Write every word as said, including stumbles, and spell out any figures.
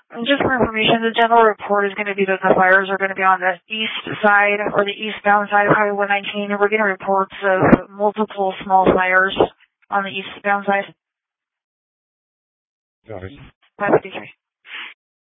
And just for information, the general report is going to be that the fires are going to be on the east side or the eastbound side of Highway one nineteen, and we're getting reports of multiple small fires on the eastbound side. Got it. five fifty-three.